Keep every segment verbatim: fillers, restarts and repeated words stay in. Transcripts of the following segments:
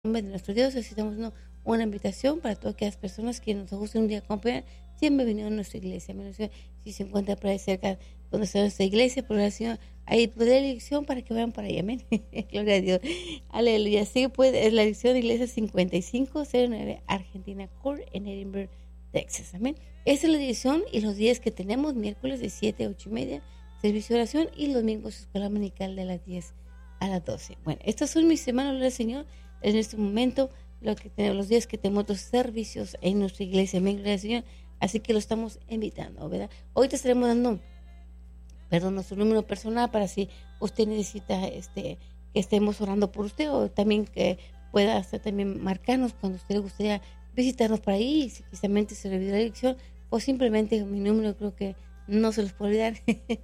nombre de nuestro Dios, necesitamos una, una invitación para todas aquellas personas que nos gusten un día acompañar. Siempre vinieron a nuestra iglesia. Si se encuentra por ahí cerca donde está nuestra iglesia, por el Señor, ahí puede la dirección para que vayan para allá. Amén. Gloria a Dios. Aleluya. Sí, pues es la dirección de iglesia cincuenta y cinco cero nueve Argentina Court en Edinburgh, Texas. Amén. Esa es la dirección y los días que tenemos: miércoles de siete a ocho y media, servicio de oración, y los domingos escuela dominical de las diez a las doce. Bueno, estos son mis hermanos del Señor. En este momento, lo que tenemos, los días que tenemos dos servicios en nuestra iglesia. Amén, gloria al Señor. Así que lo estamos invitando, ¿verdad? Hoy te estaremos dando, perdón, nuestro número personal para si usted necesita este que estemos orando por usted, o también que pueda hacer también marcarnos cuando usted le gustaría visitarnos por ahí. Y si precisamente se le olvidó la dirección, pues simplemente mi número creo que no se los puedo olvidar.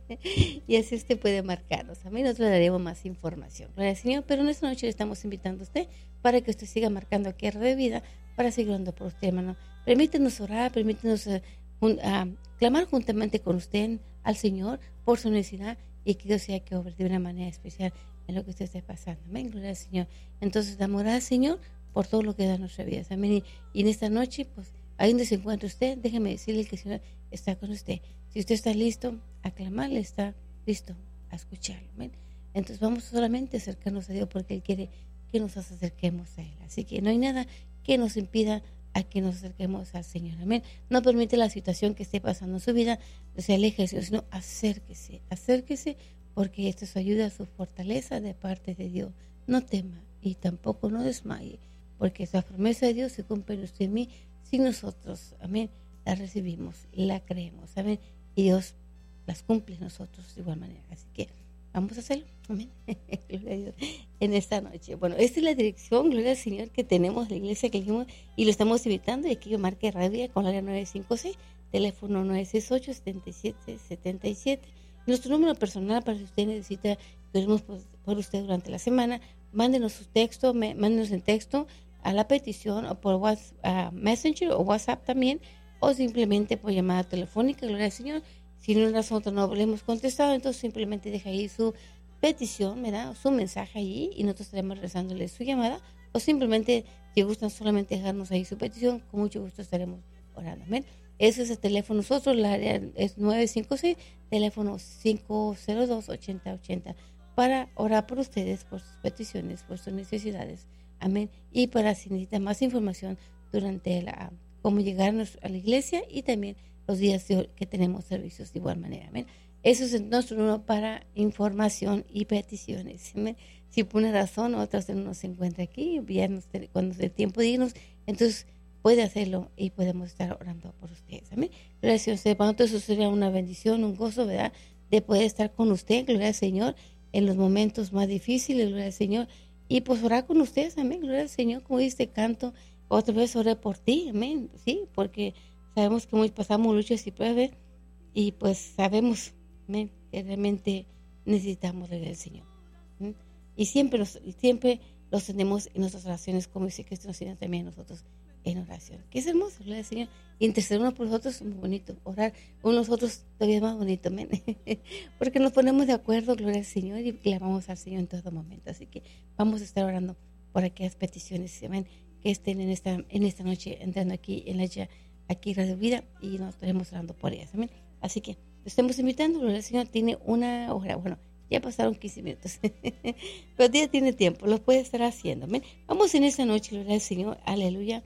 Y así usted puede marcarnos. A mí nosotros le daremos más información. Gloria al Señor. Pero en esta noche le estamos invitando a usted para que usted siga marcando aquí a Radio Vida, para seguir orando por usted, hermano. Permítenos orar, permítenos uh, un, uh, clamar juntamente con usted al Señor por su necesidad, y que Dios sea que obre de una manera especial en lo que usted esté pasando. Amén, gloria al Señor. Entonces damos gracias, Señor, por todo lo que da en nuestra vida. Amén. Y, y en esta noche, pues, ahí donde se encuentra usted, déjeme decirle que el Señor está con usted. Si usted está listo a clamarle, está listo a escucharlo. Amén. Entonces vamos solamente a acercarnos a Dios, porque Él quiere que nos acerquemos a Él. Así que no hay nada que nos impida a que nos acerquemos al Señor. Amén. No permite la situación que esté pasando en su vida, se aleje del Señor, sino acérquese, acérquese, porque esto es su ayuda, su fortaleza de parte de Dios. No tema y tampoco no desmaye, porque esa promesa de Dios se cumple en usted y en mí, si nosotros, amén, la recibimos y la creemos. Amén. Y Dios las cumple en nosotros de igual manera. Así que vamos a hacerlo. Amén. Gloria a Dios. En esta noche. Bueno, esta es la dirección, gloria al Señor, que tenemos, la iglesia que dijimos, y lo estamos invitando. Y aquí yo marque radio con la área nueve cinco seis, teléfono nueve seis ocho, siete siete siete siete. Nuestro número personal, para si usted necesita que oremos por, por usted durante la semana, mándenos su texto, me, mándenos en texto a la petición, o por WhatsApp, uh, Messenger o WhatsApp también, o simplemente por llamada telefónica, gloria al Señor. Si no nosotros no le hemos contestado, entonces simplemente deja ahí su petición, ¿verdad? Su mensaje ahí, y nosotros estaremos rezándole su llamada, o simplemente, si gustan solamente dejarnos ahí su petición, con mucho gusto estaremos orando. Amén. Ese es el teléfono. Nosotros, la área es nueve cinco seis, teléfono cinco cero dos, ocho cero ocho cero, para orar por ustedes, por sus peticiones, por sus necesidades. Amén. Y para si necesitan más información durante la, cómo llegar a la iglesia, y también los días de, que tenemos servicios de igual manera. Amén. Eso es nuestro número para información y peticiones. Amén. Si por una razón u otra usted no se encuentra aquí, ya nos, cuando sea tiempo de irnos, entonces puede hacerlo y podemos estar orando por ustedes. Amén. Gracias a usted. Para nosotros eso sería una bendición, un gozo, ¿verdad?, de poder estar con usted, gloria al Señor, en los momentos más difíciles, gloria al Señor, y pues orar con ustedes. Amén. Gloria al Señor. Como dice canto, otra vez oré por ti. Amén. Sí, porque sabemos que muy pasamos luchas y pruebas, y pues sabemos, amén, que realmente necesitamos la del Señor. ¿Mm? Y siempre los, siempre los tenemos en nuestras oraciones, como dice Cristo, nos tiene también nosotros en oración. Que es hermoso, gloria al Señor. Interceder uno por nosotros es muy bonito. Orar uno por nosotros todavía es más bonito, amén. Porque nos ponemos de acuerdo, gloria al Señor, y clamamos al Señor en todo momento. Así que vamos a estar orando por aquellas peticiones, amén, que estén en esta, en esta noche entrando aquí en la ya, aquí Radio Vida, y nos estaremos orando por ellas, amén. Así que lo estamos invitando, gloria al Señor. Tiene una hora, bueno, ya pasaron quince minutos, pero ya tiene tiempo, lo puede estar haciendo, amén. Vamos en esta noche, gloria al Señor, aleluya,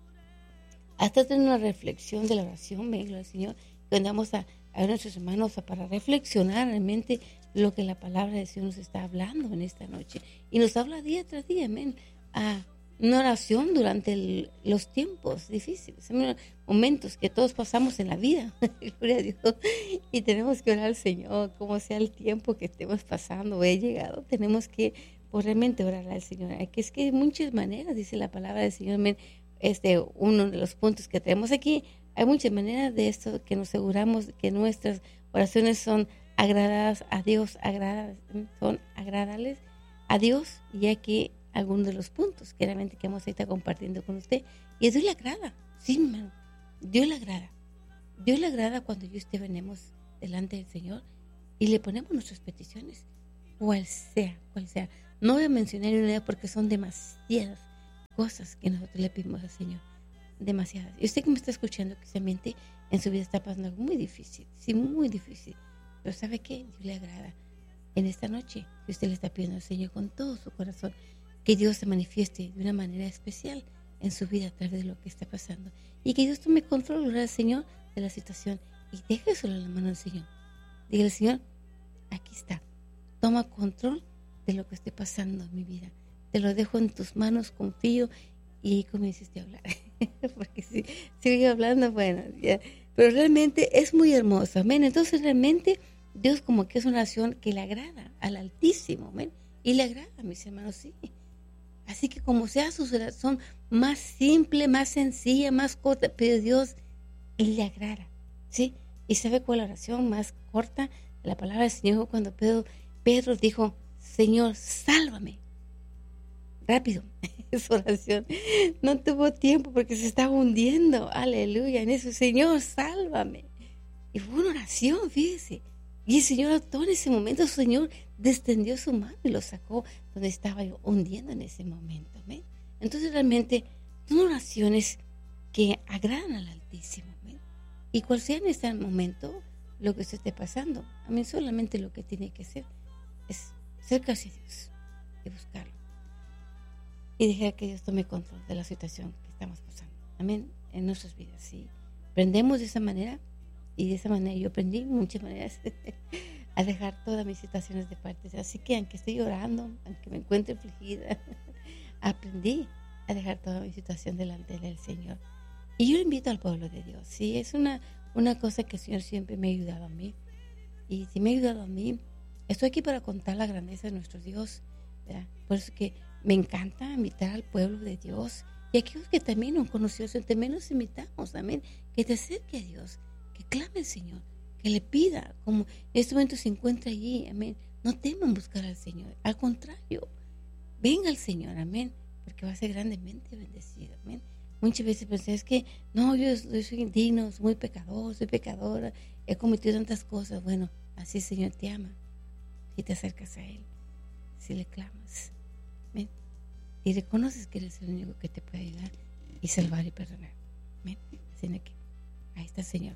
hasta tener una reflexión de la oración, ven, gloria al Señor, donde vamos a, a nuestros hermanos a, para reflexionar realmente lo que la palabra de Dios nos está hablando en esta noche, y nos habla día tras día, amén, a una oración durante el, los tiempos difíciles, momentos que todos pasamos en la vida, gloria a Dios, y tenemos que orar al Señor, como sea el tiempo que estemos pasando o he llegado, tenemos que pues, realmente orar al Señor, que es que hay muchas maneras, dice la palabra del Señor, amén. Este, uno de los puntos que tenemos aquí, hay muchas maneras de esto, que nos aseguramos que nuestras oraciones son agradadas a Dios, agradadas, son agradables a Dios, y aquí algunos de los puntos que realmente que vamos a estar compartiendo con usted, y a Dios le agrada, sí, hermano, Dios le agrada, Dios le agrada cuando yo y usted venimos delante del Señor y le ponemos nuestras peticiones, cual sea, cual sea, no voy a mencionar una idea porque son demasiadas, cosas que nosotros le pedimos al Señor. Demasiadas. Y usted que me está escuchando, quizás en su vida está pasando algo muy difícil. Sí, muy difícil. Pero ¿sabe qué? Dios le agrada. En esta noche, si usted le está pidiendo al Señor con todo su corazón, que Dios se manifieste de una manera especial en su vida a través de lo que está pasando. Y que Dios tome control, al Señor, de la situación. Y déjeselo en la mano del Señor. Dígale, Señor, aquí está. Toma control de lo que esté pasando en mi vida. Te lo dejo en tus manos, confío. Y ahí comenzaste a hablar. Porque si sigo hablando, bueno, ya. Pero realmente es muy hermoso, amén. Entonces realmente Dios como que es una oración que le agrada al Altísimo, amén. Y le agrada, mis hermanos, sí. Así que como sea su oración más simple, más sencilla, más corta, pero Dios le agrada, ¿sí? ¿Y sabe cuál es la oración más corta? La palabra del Señor cuando Pedro, Pedro dijo, Señor, sálvame. Rápido, esa oración no tuvo tiempo porque se estaba hundiendo, aleluya, en eso, Señor, sálvame. Y fue una oración, fíjese, y el Señor actuó en ese momento, el Señor extendió su mano y lo sacó donde estaba yo hundiendo en ese momento, ¿ven? Entonces realmente son oraciones que agradan al Altísimo, ¿ven? Y cual sea en este momento lo que usted esté pasando, a mí solamente lo que tiene que hacer es acercarse a Dios y buscarlo. Y dejar que Dios tome control de la situación que estamos pasando. Amén. En nuestras vidas. Si aprendemos de esa manera, y de esa manera yo aprendí muchas maneras a dejar todas mis situaciones de parte. Así que aunque estoy llorando, aunque me encuentre afligida, aprendí a dejar toda mi situación delante del Señor. Y yo le invito al pueblo de Dios. Sí, es una, una cosa que el Señor siempre me ha ayudado a mí. Y si me ha ayudado a mí, estoy aquí para contar la grandeza de nuestro Dios, ¿verdad? Por eso que me encanta invitar al pueblo de Dios y a aquellos que también no han conocido, también nos invitamos, amén, que te acerque a Dios, que clame al Señor, que le pida, como en este momento se encuentra allí, amén. No teman buscar al Señor, al contrario, venga al Señor, amén, porque va a ser grandemente bendecido, amén. Muchas veces pensé, es que no, yo, yo soy indigno, soy muy pecador, soy pecadora, he cometido tantas cosas. Bueno, así el Señor te ama, si te acercas a Él, si le clamas, amén, y reconoces que eres el único que te puede ayudar y salvar y perdonar, amén. Así que ahí está el Señor,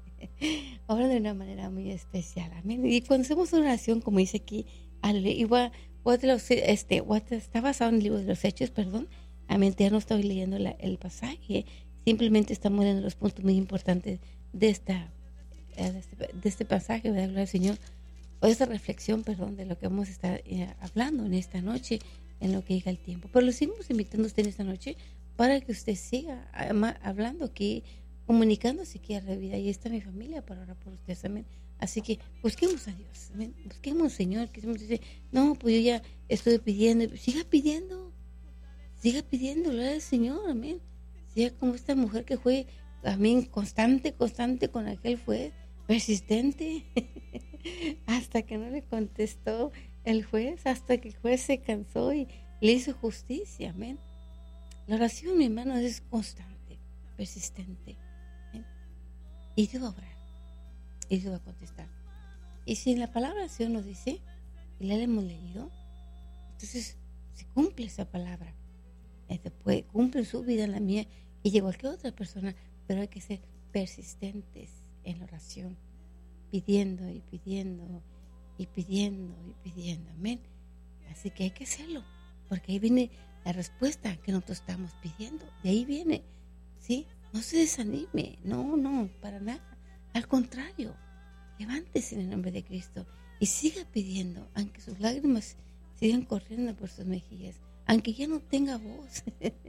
obra de una manera muy especial, amén. Y cuando hacemos una oración, como dice aquí, igual, este, está basado en el libro de los Hechos, perdón, amén, ya no estoy leyendo la, el pasaje, simplemente estamos leyendo los puntos muy importantes de esta de este, de este pasaje, ¿verdad? Gloria al Señor, o esta reflexión, perdón, de lo que vamos a estar eh, hablando en esta noche, en lo que llega el tiempo. Pero lo seguimos invitando a usted en esta noche para que usted siga hablando aquí, comunicándose aquí a la vida. Y está mi familia para orar por ustedes también. Así que busquemos a Dios, amén. Busquemos, Señor, que siempre dice, no, pues yo ya estoy pidiendo, siga pidiendo, siga pidiendo, gloria al Señor, amén. Siga como esta mujer que fue, amén, constante, constante con aquel fue, persistente, hasta que no le contestó el juez, hasta que el juez se cansó y le hizo justicia, amén. La oración, mi hermano, es constante, persistente, amén. Y Dios va a obrar, y Dios va a contestar. Y si en la palabra oración nos dice, y la hemos leído, entonces se cumple esa palabra. Después cumple su vida en la mía y de cualquier otra persona, pero hay que ser persistentes en la oración, pidiendo y pidiendo y pidiendo y pidiendo, amén. Así que hay que hacerlo, porque ahí viene la respuesta que nosotros estamos pidiendo, de ahí viene, ¿sí? No se desanime, no, no, para nada, al contrario, levántese en el nombre de Cristo y siga pidiendo, aunque sus lágrimas sigan corriendo por sus mejillas, aunque ya no tenga voz,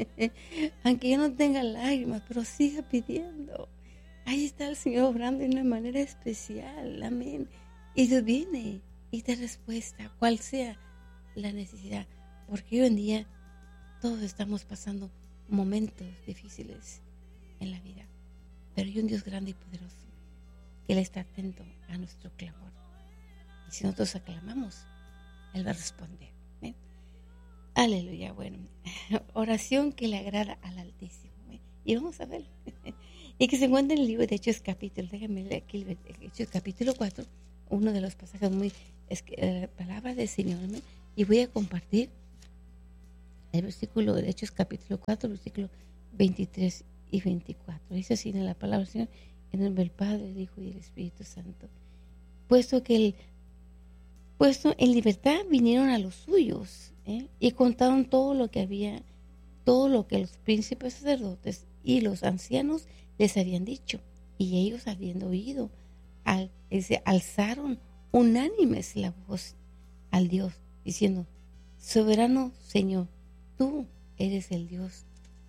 aunque ya no tenga lágrimas, pero siga pidiendo. Ahí está el Señor obrando de una manera especial, amén. Y Dios viene y te respuesta, cual sea la necesidad, porque hoy en día todos estamos pasando momentos difíciles en la vida, pero hay un Dios grande y poderoso que Él está atento a nuestro clamor. Y si nosotros aclamamos, Él va a responder. ¿eh? Aleluya. Bueno, oración que le agrada al Altísimo. ¿eh? Y vamos a verlo. Y que se encuentra en el libro de Hechos capítulo, déjenme leer aquí el Hechos capítulo cuatro, uno de los pasajes muy, es que la palabra del Señor, ¿eh? Y voy a compartir el versículo de Hechos capítulo cuatro, versículo veintitrés y veinticuatro. Dice así en la palabra del Señor, en el nombre del Padre, el Hijo y el Espíritu Santo. Puesto que el puesto en libertad vinieron a los suyos, ¿eh? y contaron todo lo que había, todo lo que los príncipes sacerdotes y los ancianos les habían dicho. Y ellos, habiendo oído, al, se alzaron unánimes la voz al Dios, diciendo: Soberano Señor, tú eres el Dios,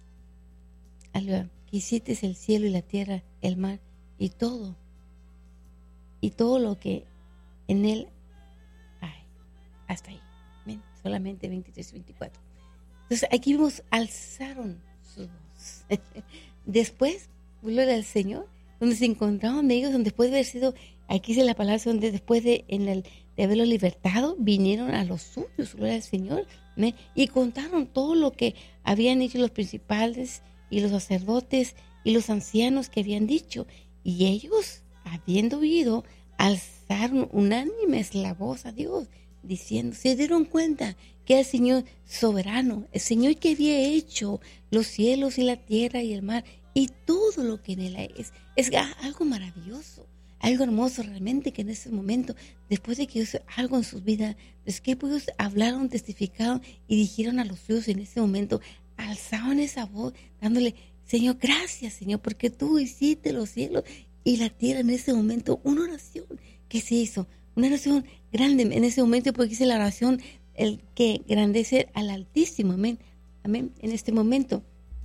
al que hiciste el cielo y la tierra, el mar y todo, y todo lo que en él hay. Hasta ahí. ¿Ven? Solamente veintitrés y veinticuatro. Entonces aquí vimos, alzaron su voz. Después, gloria al Señor, donde se encontraban ellos, donde después de haber sido, aquí dice la palabra, donde después de, en el, de haberlos libertado, vinieron a los suyos, gloria al Señor, ¿me? Y contaron todo lo que habían hecho los principales y los sacerdotes y los ancianos que habían dicho. Y ellos, habiendo oído, alzaron unánimes la voz a Dios, diciendo, se dieron cuenta que era el Señor soberano, el Señor que había hecho los cielos y la tierra y el mar y todo lo que en él hay. Es, es algo maravilloso, algo hermoso realmente, que en ese momento, después de que hizo algo en sus vidas, es que ellos hablaron, testificaron y dijeron a los suyos en ese momento, alzaban esa voz, dándole, Señor, gracias, Señor, porque tú hiciste los cielos y la tierra. En ese momento, una oración que se hizo, una oración grande en ese momento, porque hice la oración, el que grandece al Altísimo, amén, amén, en este momento.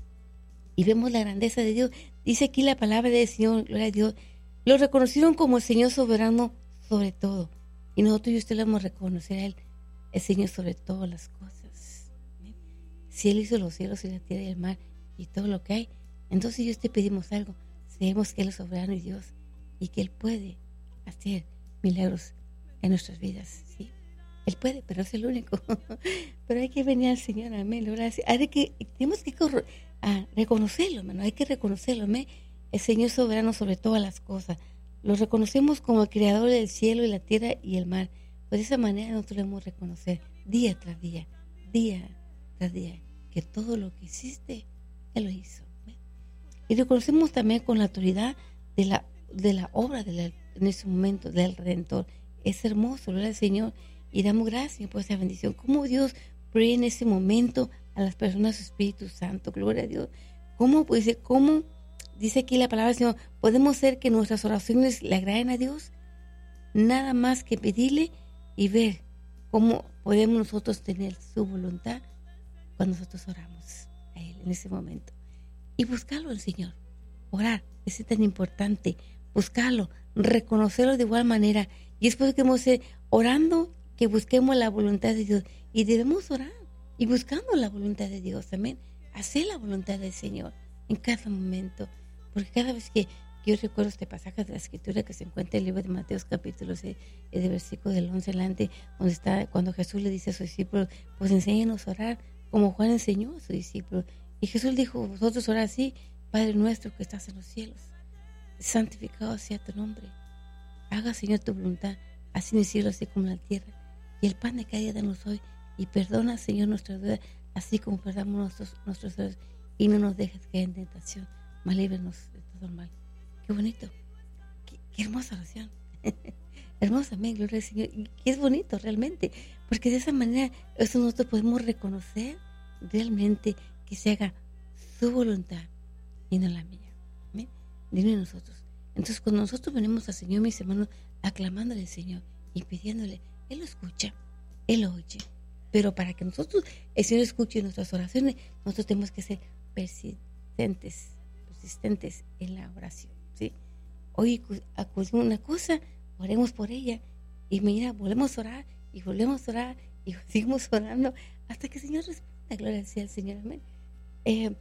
Y vemos la grandeza de Dios. Dice aquí la palabra del Señor, gloria a Dios, lo reconocieron como el Señor soberano sobre todo. Y nosotros y usted lo vamos a reconocer a Él, el Señor sobre todas las cosas. ¿Amén? Si Él hizo los cielos y la tierra y el mar y todo lo que hay, entonces yo te pedimos algo. Sabemos que Él es soberano y Dios, y que Él puede hacer milagros en nuestras vidas, ¿sí? Él puede, pero es el único. Pero hay que venir al Señor, amén. Hay que, tenemos que corro, a reconocerlo, hermano. Hay que reconocerlo, amén. El Señor es soberano sobre todas las cosas. Lo reconocemos como el creador del cielo y la tierra y el mar. Pues de esa manera nosotros debemos reconocer día tras día, día tras día, que todo lo que hiciste, Él lo hizo. ¿Amén? Y reconocemos también con la autoridad de la, de la obra de la, en ese momento del Redentor. Es hermoso, ¿verdad, Señor? Y damos gracias por esa bendición. Cómo Dios provee en ese momento a las personas su Espíritu Santo. Gloria a Dios. ¿Cómo, pues, cómo dice aquí la palabra del Señor? Podemos ser que nuestras oraciones le agraden a Dios. Nada más que pedirle y ver cómo podemos nosotros tener su voluntad cuando nosotros oramos a Él en ese momento. Y buscarlo al Señor. Orar, es tan importante. Buscarlo, reconocerlo de igual manera. Y después que hemos orando, que busquemos la voluntad de Dios. Y debemos orar y buscando la voluntad de Dios, amén. Hacer la voluntad del Señor en cada momento. Porque cada vez que, que yo recuerdo este pasaje de la Escritura que se encuentra en el libro de Mateo capítulo seis, de versículo del once adelante, donde está cuando Jesús le dice a sus discípulos, pues enséñenos a orar como Juan enseñó a sus discípulos. Y Jesús dijo, vosotros orad así, Padre nuestro que estás en los cielos, santificado sea tu nombre. Haga, Señor, tu voluntad, así en el cielo, así como en la tierra. Y el pan de cada día danos hoy. Y perdona, Señor, nuestras deudas, así como perdamos nuestros, nuestros deudas. Y no nos dejes caer en tentación, mas líbranos de todo el mal. Qué bonito. Qué, qué hermosa oración. Hermosa, amén, gloria al Señor. Y qué es bonito realmente. Porque de esa manera, eso nosotros podemos reconocer realmente que se haga su voluntad y no la mía. Amén. Dime nosotros. Entonces, cuando nosotros venimos al Señor, mis hermanos, aclamándole al Señor y pidiéndole, Él lo escucha, Él lo oye. Pero para que nosotros, el Señor escuche nuestras oraciones, nosotros tenemos que ser persistentes, persistentes en la oración, ¿sí? Hoy acudimos una cosa, oremos por ella, y mañana volvemos a orar, y volvemos a orar, y seguimos orando, hasta que el Señor responda, gloria sea al Señor, amén. Eh,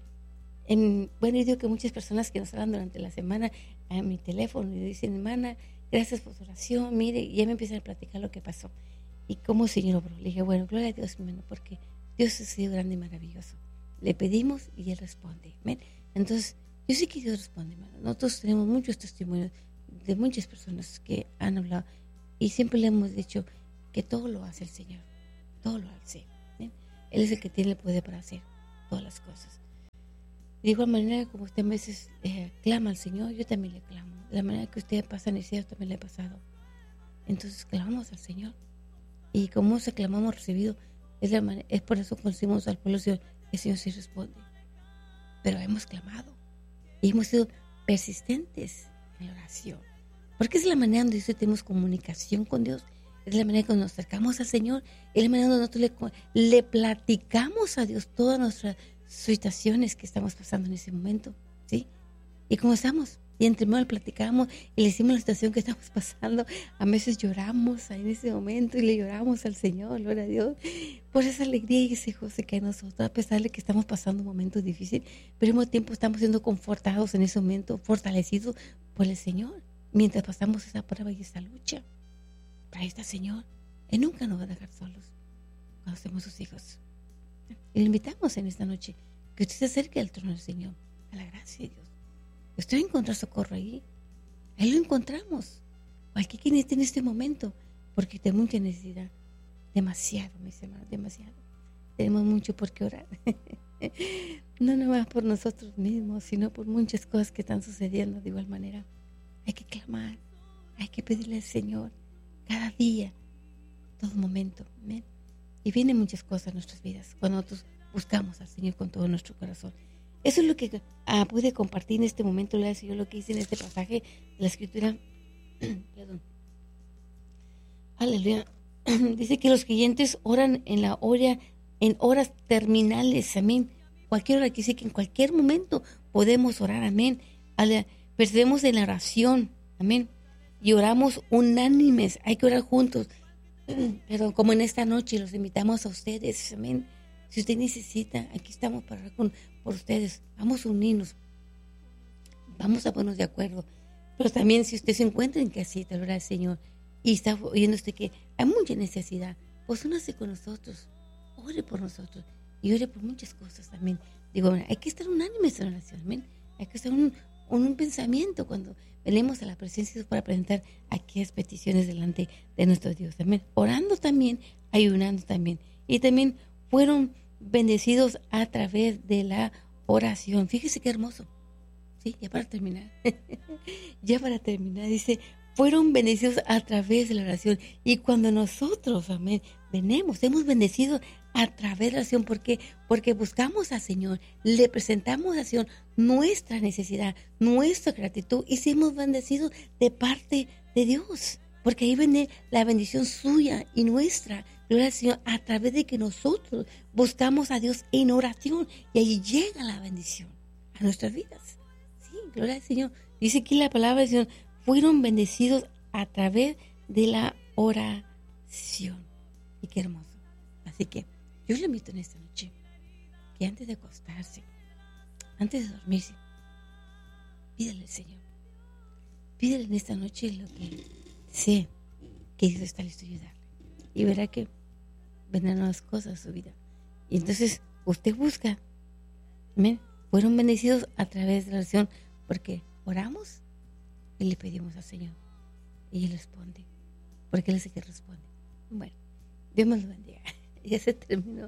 en, bueno, yo digo que muchas personas que nos hablan durante la semana a mi teléfono y dicen, hermana, gracias por su oración, mire, y ya me empiezan a platicar lo que pasó y cómo el Señor obró. Le dije, bueno, gloria a Dios, hermano, porque Dios ha sido grande y maravilloso. Le pedimos y Él responde. ¿Amén? Entonces, yo sé que Dios responde, hermano. Nosotros tenemos muchos testimonios de muchas personas que han hablado y siempre le hemos dicho que todo lo hace el Señor, todo lo hace. ¿Amén? Él es el que tiene el poder para hacer todas las cosas. De igual manera, como usted a veces eh, clama al Señor, yo también le clamo. De la manera que usted pasa necesidad, también le he pasado. Entonces clamamos al Señor. Y como se clamamos recibido, es, la manera, es por eso que conocimos al pueblo del Señor, que el Señor sí responde. Pero hemos clamado y hemos sido persistentes en la oración. Porque es la manera donde nosotros tenemos comunicación con Dios. Es la manera cuando nos acercamos al Señor. Es la manera donde nosotros le, le platicamos a Dios todas nuestras situaciones que estamos pasando en ese momento, ¿sí? Y como estamos, y entre medio le platicamos y le decimos la situación que estamos pasando. A veces lloramos en ese momento y le lloramos al Señor, gloria a Dios, por esa alegría y ese gozo que hay en nosotros, a pesar de que estamos pasando un momento difícil, pero al mismo tiempo estamos siendo confortados en ese momento, fortalecidos por el Señor, mientras pasamos esa prueba y esa lucha. Ahí está el Señor. Él nunca nos va a dejar solos cuando somos sus hijos. Y le invitamos en esta noche que usted se acerque al trono del Señor, a la gracia de Dios. Usted va a encontrar socorro ahí. Ahí lo encontramos. Cualquier quien esté en este momento, porque tenemos mucha necesidad. Demasiado, mis hermanos, demasiado. Tenemos mucho por qué orar. No nomás por nosotros mismos, sino por muchas cosas que están sucediendo de igual manera. Hay que clamar, hay que pedirle al Señor cada día, todo momento. ¿Amén? Y vienen muchas cosas en nuestras vidas cuando nosotros buscamos al Señor con todo nuestro corazón. Eso es lo que ah, pude compartir en este momento, le Señor, lo que hice en este pasaje de la Escritura. Perdón. Aleluya. Dice que los creyentes oran en la hora, en horas terminales. Amén. Cualquier hora, que dice que en cualquier momento podemos orar. Amén. Percibimos en la oración. Amén. Y oramos unánimes. Hay que orar juntos. Pero como en esta noche los invitamos a ustedes, amén. Si usted necesita, aquí estamos para orar con, por ustedes. Vamos a unirnos. Vamos a ponernos de acuerdo. Pero también si usted se encuentra en casita, gloria al Señor, y está oyendo usted que hay mucha necesidad, pues únase con nosotros. Ore por nosotros. Y ore por muchas cosas también. Digo, hay que estar unánimes en oración, amén. Hay que estar un, un, un pensamiento cuando venimos a la presencia de Dios para presentar aquellas peticiones delante de nuestro Dios. Amén. Orando también, ayunando también. Y también fueron bendecidos a través de la oración. Fíjese qué hermoso. Sí, ya para terminar. ya para terminar, dice, fueron bendecidos a través de la oración. Y cuando nosotros, amén, venimos, hemos bendecido a través de la oración. ¿Por qué? Porque buscamos al Señor, le presentamos al Señor nuestra necesidad, nuestra gratitud, y somos bendecidos de parte de Dios. Porque ahí viene la bendición suya y nuestra, gloria al Señor, a través de que nosotros buscamos a Dios en oración. Y ahí llega la bendición a nuestras vidas. Sí, gloria al Señor. Dice aquí la palabra del Señor, fueron bendecidos a través de la oración. Y qué hermoso. Así que yo le invito en esta noche que antes de acostarse, antes de dormirse, pídale al Señor. Pídale en esta noche lo que sé que Dios está listo a ayudarle. Y verá que vendrán nuevas cosas a su vida. Y entonces usted busca. Amén. Fueron bendecidos a través de la oración porque oramos y le pedimos al Señor. Y Él responde. Porque Él es el que responde. Bueno, Dios me lo bendiga. Ya se terminó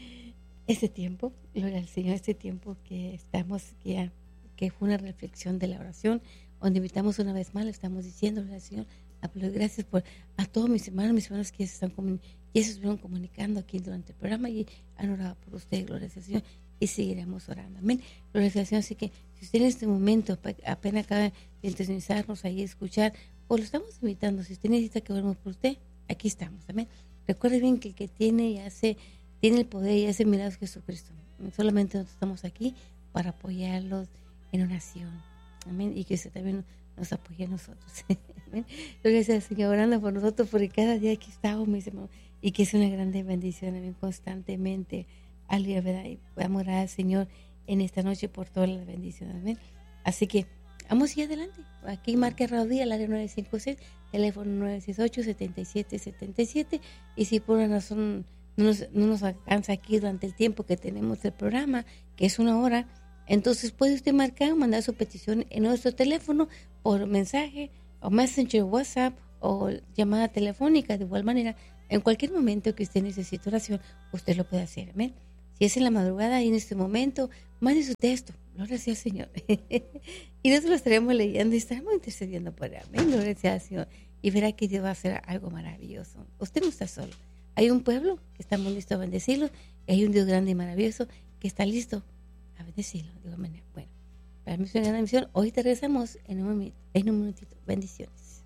este tiempo, gloria al Señor, este tiempo que estamos, que, ya, que fue una reflexión de la oración, donde invitamos una vez más, le estamos diciendo, gloria al Señor, gracias por a todos mis hermanos, mis hermanos que se están comun- ya se estuvieron comunicando aquí durante el programa y han orado por usted, gloria al Señor, y seguiremos orando, amén, gloria al Señor. Así que si usted en este momento apenas acaba de sintonizarnos ahí, escuchar, pues lo estamos invitando. Si usted necesita que oremos por usted, aquí estamos, amén. Recuerde bien que el que tiene y hace, tiene el poder y hace milagros es Jesucristo. Solamente nosotros estamos aquí para apoyarlos en oración. Amén. Y que usted también nos apoye a nosotros. Amén. Gracias al Señor, orando por nosotros, porque cada día aquí estamos, mis hermanos, y que es una grande bendición, amén, constantemente. Aleluya, ¿verdad? Y podamos orar al Señor en esta noche por todas las bendiciones. Amén. Así que vamos a ir adelante. Aquí marca Radio al área nueve cinco seis, teléfono nueve seis ocho, siete siete siete siete. Y si por una razón no nos, no nos alcanza aquí durante el tiempo que tenemos el programa, que es una hora, entonces puede usted marcar o mandar su petición en nuestro teléfono por mensaje o Messenger, WhatsApp o llamada telefónica. De igual manera, En cualquier momento que usted necesite oración, usted lo puede hacer, amén. Si es en la madrugada y en este momento, mande su texto, gloria sea al Señor. Y nosotros lo estaremos leyendo y estaremos intercediendo por él, amén, gloria sea al Señor. Y verá que Dios va a hacer algo maravilloso. Usted no está solo. Hay un pueblo que estamos listos a bendecirlo y hay un Dios grande y maravilloso que está listo a bendecirlo. De igual manera. Bueno, para mí es una gran misión. Hoy te regresamos en un, momento, en un minutito. Bendiciones.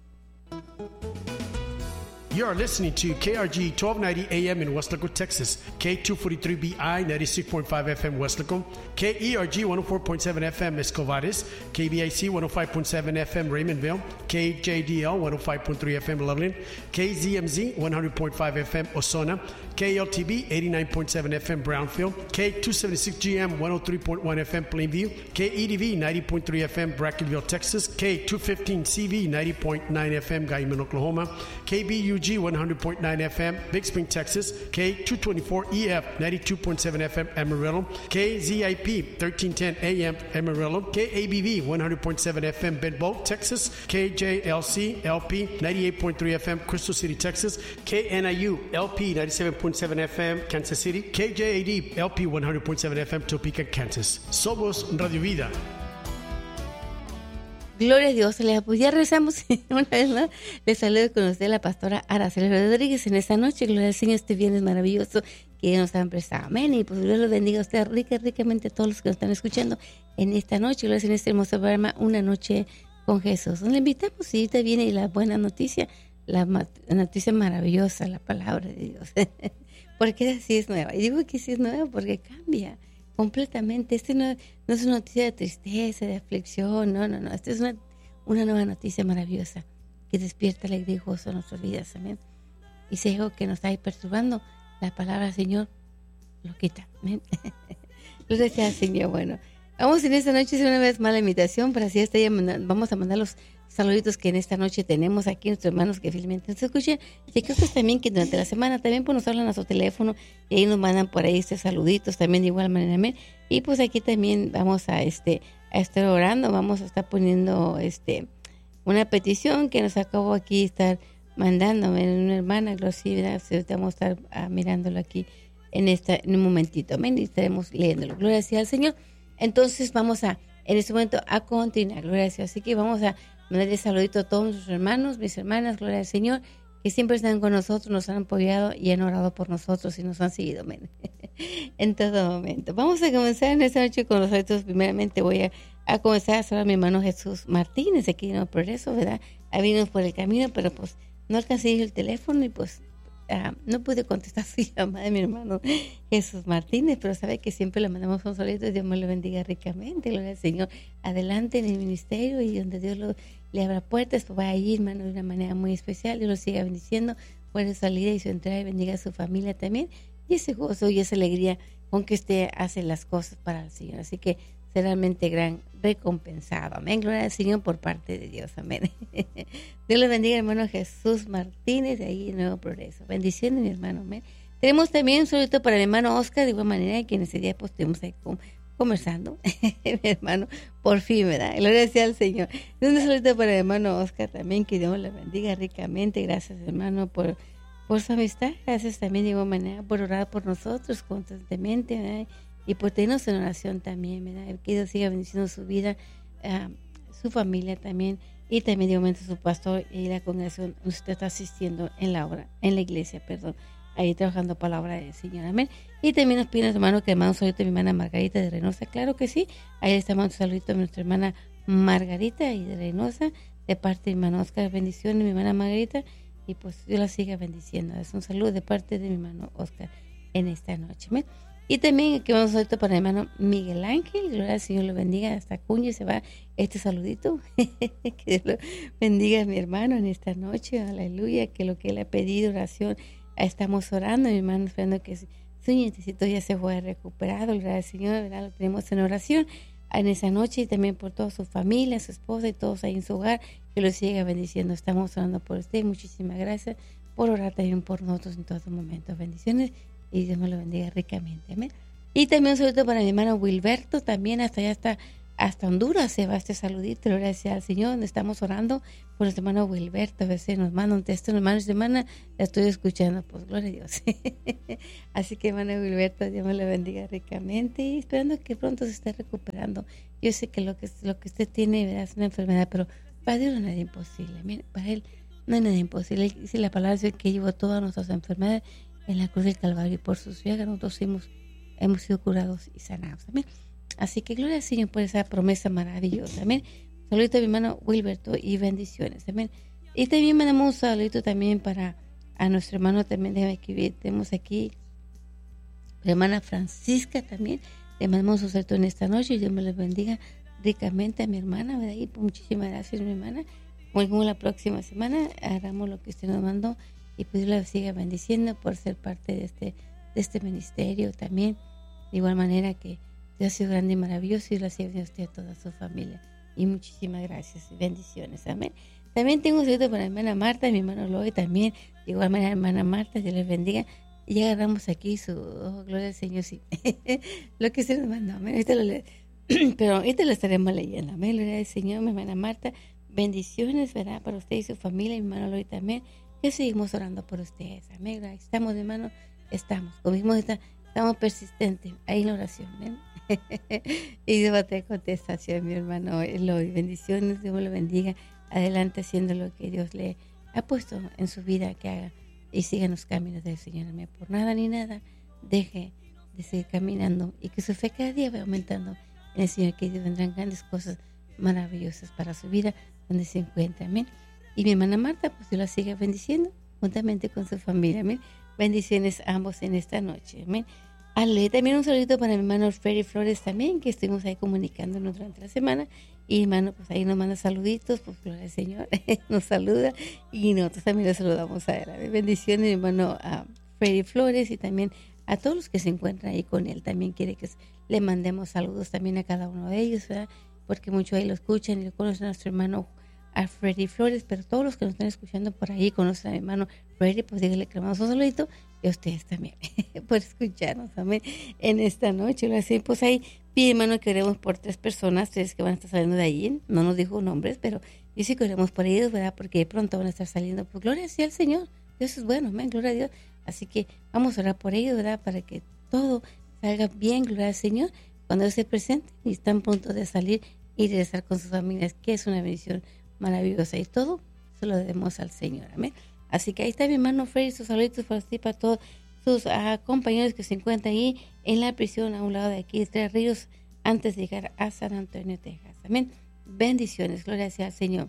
You are listening to K R G twelve ninety A M in West Laco, Texas, K two forty-three B I ninety-six point five F M West Laco, K E R G one oh four point seven F M Escovares, K B I C one oh five point seven F M Raymondville, K J D L one oh five point three F M Loveland, K Z M Z one hundred point five F M Osona, K L T B eighty-nine point seven F M Brownfield, K two seventy-six G M one oh three point one F M Plainview, K E D V ninety point three F M Brackenville, Texas, K two fifteen C V ninety point nine F M Guyman, Oklahoma, K B U G one hundred point nine F M Big Spring, Texas, K two twenty-four E F ninety-two point seven F M Amarillo, K Z I P thirteen ten A M Amarillo, K A B V one hundred point seven F M Benbow, Texas, K J L C L P ninety-eight point three F M Crystal City, Texas, K N I U L P ninety-seven point seven F M Kansas City, K J A D L P one hundred point seven F M Topeka, Kansas. Somos Radio Vida. Gloria a Dios, pues ya rezamos una vez más. Les saludo con usted la pastora Araceli Rodríguez en esta noche. Gloria al Señor, este viernes maravilloso que nos han prestado. Amén. Y pues Dios los bendiga a usted rica, ricamente a todos los que nos están escuchando en esta noche. Gloria en este hermoso programa, Una Noche con Jesús. Nos le invitamos, si ahorita viene la buena noticia, la, la noticia maravillosa, la palabra de Dios. Porque así es nueva. Y digo que sí es nueva porque cambia completamente. Este no, no es una noticia de tristeza, de aflicción, no, no, no. Esta es una, una nueva noticia maravillosa que despierta alegría y gozo en nuestras vidas, amén. Y si algo que nos está ahí perturbando, la palabra del Señor lo quita, amén. Gloria al Señor. Bueno, vamos en esta noche a hacer una vez más la invitación para así esta ya vamos a mandar los saluditos que en esta noche tenemos aquí, nuestros hermanos que fielmente nos escuchan. Y creo que también que durante la semana también pues nos hablan a su teléfono y ahí nos mandan por ahí estos saluditos también de igual manera, amén. Y pues aquí también vamos a este a estar orando, vamos a estar poniendo este una petición que nos acabo aquí de estar mandando una hermana, Gloria, vamos a estar ah, mirándolo aquí en esta en un momentito, amén, y estaremos leyéndolo. Gloria sea al Señor. Entonces vamos a en este momento a continuar, gloria al Señor. Así que vamos a mandarle saludito a todos nuestros hermanos, mis hermanas, gloria al Señor, que siempre están con nosotros, nos han apoyado y han orado por nosotros y nos han seguido, amén. En todo momento. Vamos a comenzar en esta noche con los saludos. Primeramente voy a, a comenzar a saludar a mi hermano Jesús Martínez, aquí en el Progreso, ¿verdad? Ahí vimos por el camino, pero pues no alcancé el teléfono y pues uh, no pude contestar su llamada de mi hermano Jesús Martínez, pero sabe que siempre le mandamos un solito y Dios me lo bendiga ricamente, gloria al Señor. Adelante en el ministerio y donde Dios lo le abra puertas, pues va a ir, hermano, de una manera muy especial. Dios lo siga bendiciendo, buena salida y su entrada, y bendiga a su familia también, y ese gozo y esa alegría con que usted hace las cosas para el Señor. Así que será realmente gran recompensado. Amén, gloria al Señor por parte de Dios, amén. Dios le bendiga, hermano Jesús Martínez, de ahí en Nuevo Progreso. Bendiciones, mi hermano, amén. Tenemos también un saludo para el hermano Oscar, de igual manera, que en ese día pues estuvimos ahí con conversando, mi hermano, por fin, ¿verdad? Gloria sea al Señor. Un saludo para el hermano Oscar también, que Dios le bendiga ricamente. Gracias, hermano, por, por su amistad. Gracias también, de igual manera, por orar por nosotros constantemente, ¿verdad? Y por tenernos en oración también, ¿verdad? Que Dios siga bendiciendo su vida, uh, su familia también, y también, de momento, su pastor y la congregación. Usted está asistiendo en la obra, en la iglesia, perdón. Ahí trabajando palabra del Señor, amén. Y también nos pide, hermano, que mande un saludito a mi hermana Margarita de Reynosa. Claro que sí, ahí le estamos un saludito a nuestra hermana Margarita y de Reynosa, de parte de mi hermano Oscar. Bendiciones, mi hermana Margarita, y pues Dios la siga bendiciendo. Es un saludo de parte de mi hermano Oscar en esta noche, amén. Y también que vamos a saludito para el hermano Miguel Ángel, gloria al Señor lo bendiga, hasta Cuña se va este saludito. Que Dios lo bendiga a mi hermano en esta noche, aleluya, que lo que él ha pedido, oración, estamos orando, mi hermano, esperando que su nietecito ya se fue recuperado, gloria al Señor, ¿verdad? Lo tenemos en oración en esa noche, y también por toda su familia, su esposa y todos ahí en su hogar, que lo siga bendiciendo. Estamos orando por usted, muchísimas gracias por orar también por nosotros en todo momento. Bendiciones y Dios me lo bendiga ricamente, amén. Y también un saludo para mi hermano Wilberto, también hasta allá está hasta Honduras se va este saludito, gracias al Señor. Estamos orando por nuestro hermano Wilberto, a veces nos manda un texto, hermano, semana la estoy escuchando, pues gloria a Dios. Así que hermano Wilberto, Dios me lo bendiga ricamente y esperando que pronto se esté recuperando. Yo sé que lo que, lo que usted tiene, ¿verdad?, es una enfermedad, pero para Dios no hay nada imposible. Mire, para Él no hay nada imposible. Él dice la palabra dice que llevó todas nuestras enfermedades en la cruz del Calvario y por sus llagas nosotros hemos, hemos sido curados y sanados. Amén. Así que gloria al Señor por esa promesa maravillosa. Amén. Saludito a mi hermano Wilberto y bendiciones. Amén. Y también mandamos un saludito también para a nuestro hermano también de aquí. Tenemos aquí la hermana Francisca también. Le mandamos un saludo en esta noche y Dios me les bendiga ricamente a mi hermana, ¿verdad? Y pues, muchísimas gracias, mi hermana. Como la próxima semana haremos lo que usted nos mandó y pues Dios la siga bendiciendo por ser parte de este, de este ministerio también. De igual manera que Dios ha sido grande y maravilloso y la siga a usted y a toda su familia. Y muchísimas gracias y bendiciones. Amén. También tengo un saludo para mi hermana Marta y mi hermano Loy también. De igual manera, hermana Marta, Dios les bendiga. Y ya agarramos aquí su oh, gloria al Señor, sí. Lo que se nos mandó. Amén. Ahorita lo le... Pero ahorita lo estaremos leyendo. Amén. Gloria al Señor, mi hermana Marta. Bendiciones, ¿verdad? Para usted y su familia, mi hermano Loy también. Que seguimos orando por ustedes. Amén. Estamos, hermano, estamos. Como mismo está, estamos persistentes ahí en la oración. Amén. Y Dios va a tener contestación, mi hermano Eloy. Bendiciones, Dios lo bendiga. Adelante haciendo lo que Dios le ha puesto en su vida que haga y siga en los caminos del Señor. Amén. Por nada ni nada deje de seguir caminando y que su fe cada día vaya aumentando en el Señor, que Dios vendrán grandes cosas maravillosas para su vida donde se encuentra. Amén. Y mi hermana Marta, pues Dios la siga bendiciendo juntamente con su familia. Amén. Bendiciones a ambos en esta noche. Amén. Ale, también un saludito para mi hermano Freddy Flores también, que estuvimos ahí comunicándonos durante la semana. Y mi hermano, pues ahí nos manda saluditos, pues gloria al Señor, nos saluda y nosotros también le saludamos a él. Bendiciones, mi hermano uh, Freddy Flores y también a todos los que se encuentran ahí con él. También quiere que le mandemos saludos también a cada uno de ellos, ¿verdad? Porque muchos ahí lo escuchan y lo conocen a nuestro hermano a Freddy Flores, pero todos los que nos están escuchando por ahí conocen a mi hermano Freddy, pues díganle que le mandamos un saludito y a ustedes también por escucharnos, amén, en esta noche. Lo así, pues ahí pide, hermano, que oremos por tres personas, tres que van a estar saliendo de allí, no nos dijo nombres, pero dice que oremos por ellos, ¿verdad? Porque de pronto van a estar saliendo, pues gloria sea al Señor, Dios es bueno, amén, gloria a Dios. Así que vamos a orar por ellos, ¿verdad? Para que todo salga bien, gloria al Señor, cuando se presenten y están a punto de salir y regresar con sus familias, que es una bendición maravillosa, y todo se lo debemos al Señor, amén. Así que ahí está mi hermano Freddy, sus saluditos para usted y para todos sus uh, compañeros que se encuentran ahí en la prisión a un lado de aquí de Tres Ríos antes de llegar a San Antonio, Texas, amén. Bendiciones, gloria sea al Señor.